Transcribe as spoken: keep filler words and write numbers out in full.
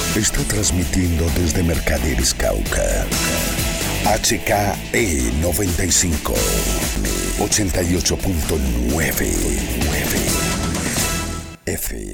está transmitiendo desde Mercaderes, Cauca. H K E noventa y cinco, ochenta y ocho punto nueve F